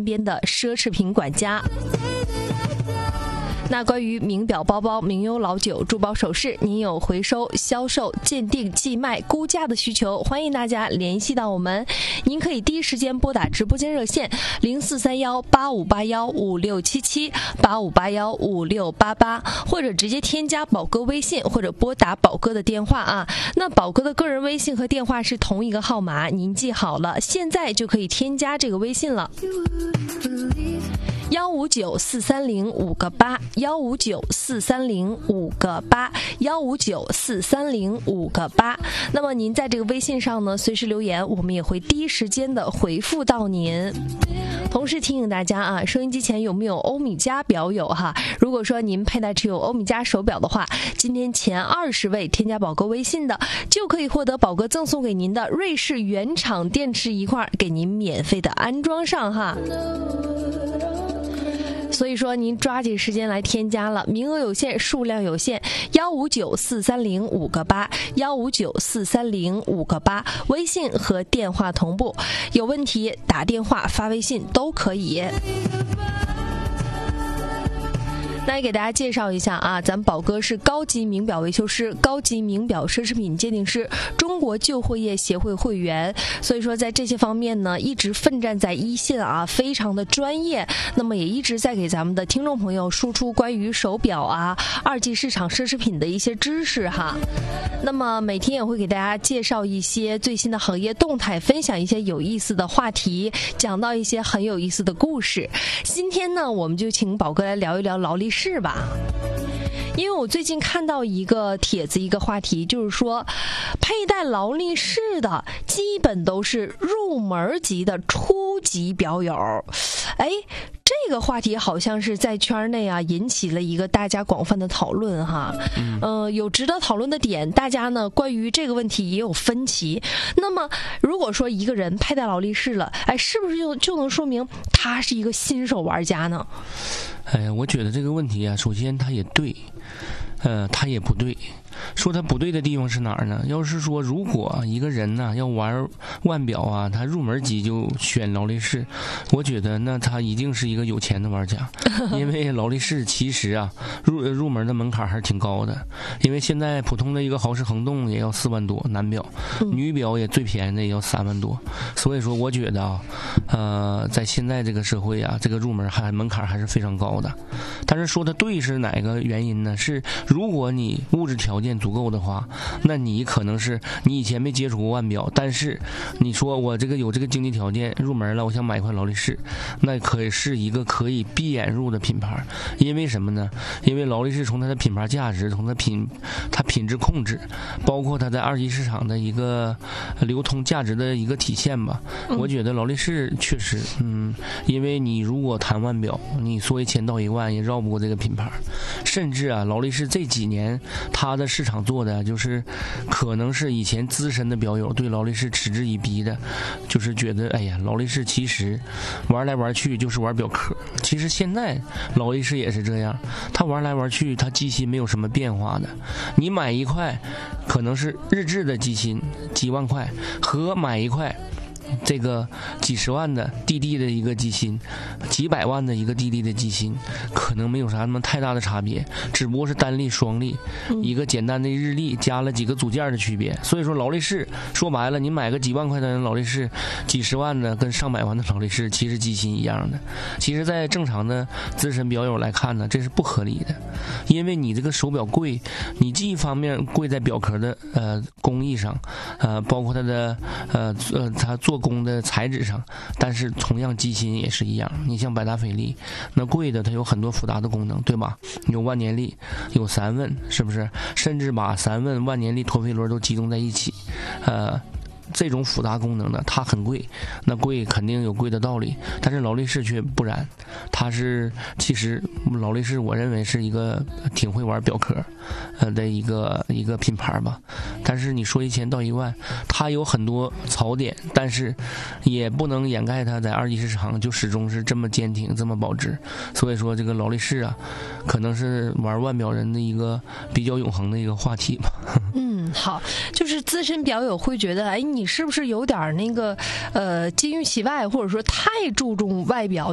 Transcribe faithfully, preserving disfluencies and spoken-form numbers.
边的奢侈品管家。那关于名表、包包、名优老酒、珠宝首饰，您有回收、销售、鉴定、寄卖、估价的需求，欢迎大家联系到我们。您可以第一时间拨打直播间热线零四三幺八五八幺五六七七八五八幺五六八八，或者直接添加宝哥微信，或者拨打宝哥的电话啊。那宝哥的个人微信和电话是同一个号码，您记好了，现在就可以添加这个微信了。幺五九四三零五个八，幺五九四三零五个八，幺五九四三零五个八。那么您在这个微信上呢，随时留言，我们也会第一时间的回复到您。同时提醒大家啊，收音机前有没有欧米茄表友哈？如果说您佩戴持有欧米茄手表的话，今天前二十位添加宝哥微信的，就可以获得宝哥赠送给您的瑞士原厂电池一块，给您免费的安装上哈。所以说您抓紧时间来添加了，名额有限，数量有限，幺五九四三零五个八，幺五九四三零五个八，微信和电话同步，有问题打电话发微信都可以。那也给大家介绍一下啊，咱宝哥是高级名表维修师、高级名表奢侈品鉴定师、中国旧货业协会会员，所以说在这些方面呢，一直奋战在一线啊，非常的专业。那么也一直在给咱们的听众朋友输出关于手表啊、二级市场奢侈品的一些知识哈。那么每天也会给大家介绍一些最新的行业动态，分享一些有意思的话题，讲到一些很有意思的故事。今天呢，我们就请宝哥来聊一聊劳力士吧。因为我最近看到一个帖子，一个话题，就是说佩戴劳力士的基本都是入门级的初级表友。哎，这个话题好像是在圈内啊引起了一个大家广泛的讨论哈。嗯、呃，有值得讨论的点，大家呢关于这个问题也有分歧。那么如果说一个人佩戴劳力士了，哎，是不是就就能说明他是一个新手玩家呢？ 哎呀，我觉得这个问题啊，首先它也对，呃，它也不对。说它不对的地方是哪儿呢？要是说如果一个人呢、啊、要玩腕表啊，他入门级就选劳力士，我觉得那他一定是一个有钱的玩家，因为劳力士其实啊入入门的门槛还是挺高的，因为现在普通的一个豪士恒动也要四万多，男表，女表也最便宜的也要三万多，所以说我觉得啊，呃，在现在这个社会啊，这个入门还门槛还是非常高的。但是说它对是哪个原因呢？是如果你物质条件足够的话，那你可能是你以前没接触过腕表，但是你说我这个有这个经济条件入门了，我想买一块劳力士，那可以是一个可以闭眼入的品牌。因为什么呢？因为劳力士从它的品牌价值，从它品它品质控制，包括它在二级市场的一个流通价值的一个体现吧。我觉得劳力士确实，嗯，因为你如果谈腕表，你说一千到一万也绕不过这个品牌。甚至啊，劳力士这几年它的市场做的就是可能是以前资深的表友对劳力士嗤之以鼻的，就是觉得哎呀，劳力士其实玩来玩去就是玩表壳。其实现在劳力士也是这样，他玩来玩去他机芯没有什么变化的。你买一块可能是日制的机芯几万块，和买一块这个几十万的滴滴的一个机芯，几百万的一个滴滴的机芯，可能没有啥那么太大的差别，只不过是单粒双粒，一个简单的日历加了几个组件的区别。所以说劳力士说白了，你买个几万块的劳力士，几十万的跟上百万的劳力士其实机芯一样的。其实在正常的资深表友来看呢，这是不合理的。因为你这个手表贵，你既一方面贵在表壳的呃工艺上，呃包括它的呃呃它做工的材质上，但是同样机芯也是一样。你像百达翡丽，那贵的它有很多复杂的功能，对吧？有万年历，有三问，是不是？甚至把三问、万年历、陀飞轮都集中在一起，呃。这种复杂功能的它很贵，那贵肯定有贵的道理，但是劳力士却不然。它是其实劳力士我认为是一个挺会玩表壳呃的一个一个品牌吧。但是你说一千到一万，它有很多槽点，但是也不能掩盖它在二级市场就始终是这么坚挺这么保值。所以说这个劳力士啊，可能是玩腕表人的一个比较永恒的一个话题吧。 嗯，好，就是资深表友会觉得，哎，你是不是有点那个呃金玉其外，或者说太注重外表？